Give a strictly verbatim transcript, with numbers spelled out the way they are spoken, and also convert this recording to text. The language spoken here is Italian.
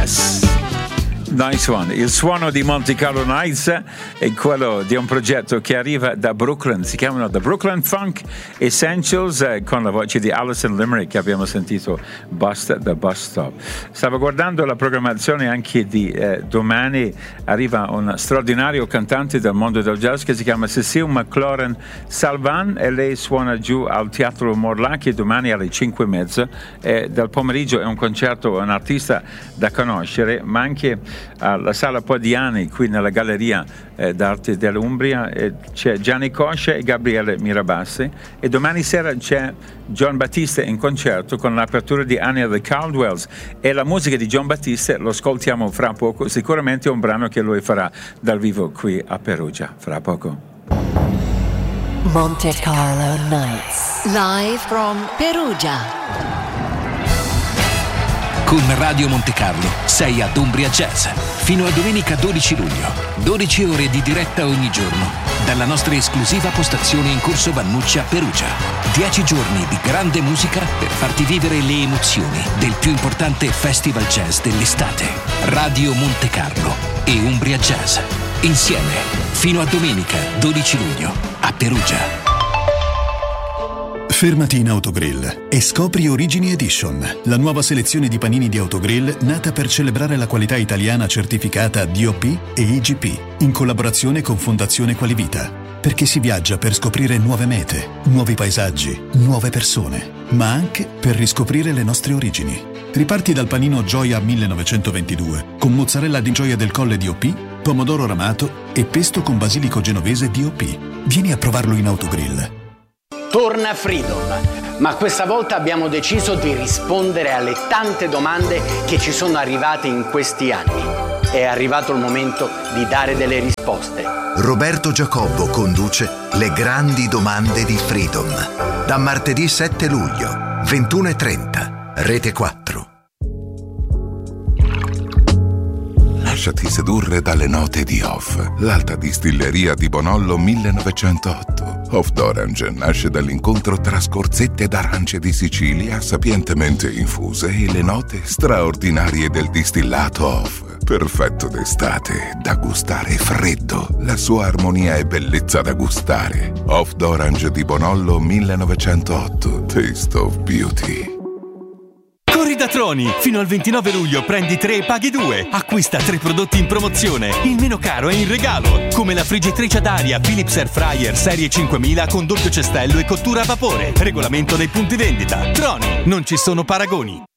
Yes. Nice one. Il suono di Monte Carlo Nights è quello di un progetto che arriva da Brooklyn, si chiamano The Brooklyn Funk Essentials, eh, con la voce di Alison Limerick che abbiamo sentito, Bust the Bus Stop. Stavo guardando la programmazione anche di eh, domani, arriva un straordinario cantante del mondo del jazz che si chiama Cecile McLaurin Salvan e lei suona giù al Teatro Morlacchi domani alle cinque e mezza e del pomeriggio è un concerto, un artista da conoscere, ma anche alla Sala Podiani qui nella Galleria eh, d'Arte dell'Umbria eh, c'è Gianni Coscia e Gabriele Mirabassi e domani sera c'è John Battista in concerto con l'apertura di Annie of the Caldwells e la musica di John Battista lo ascoltiamo fra poco, sicuramente è un brano che lui farà dal vivo qui a Perugia fra poco. Monte Carlo Nights live from Perugia. Con Radio Monte Carlo sei ad Umbria Jazz fino a domenica dodici luglio, dodici ore di diretta ogni giorno dalla nostra esclusiva postazione in Corso Vannucci a Perugia. dieci giorni di grande musica per farti vivere le emozioni del più importante festival jazz dell'estate. Radio Monte Carlo e Umbria Jazz insieme fino a domenica dodici luglio a Perugia. Fermati in Autogrill e scopri Origini Edition, la nuova selezione di panini di Autogrill nata per celebrare la qualità italiana certificata D O P e I G P, in collaborazione con Fondazione Qualivita. Perché si viaggia per scoprire nuove mete, nuovi paesaggi, nuove persone, ma anche per riscoprire le nostre origini. Riparti dal panino Gioia millenovecentoventidue, con mozzarella di Gioia del Colle D O P, pomodoro ramato e pesto con basilico genovese D O P. Vieni a provarlo in Autogrill. Torna Freedom, ma questa volta abbiamo deciso di rispondere alle tante domande che ci sono arrivate in questi anni. È arrivato il momento di dare delle risposte. Roberto Giacobbo conduce Le grandi domande di Freedom. Da martedì sette luglio, ventuno e trenta, Rete quattro. Lasciati sedurre dalle note di Off, l'alta distilleria di Bonollo millenovecentotto. Off d'Orange nasce dall'incontro tra scorzette d'arance di Sicilia sapientemente infuse e le note straordinarie del distillato Off. Perfetto d'estate, da gustare freddo. La sua armonia e bellezza da gustare. Off d'Orange di Bonollo millenovecentotto. Taste of Beauty. Corri da Troni! Fino al ventinove luglio prendi tre e paghi due. Acquista tre prodotti in promozione. Il meno caro è in regalo. Come la friggitrice ad aria Philips Air Fryer serie cinquemila con doppio cestello e cottura a vapore. Regolamento dei punti vendita. Troni, non ci sono paragoni.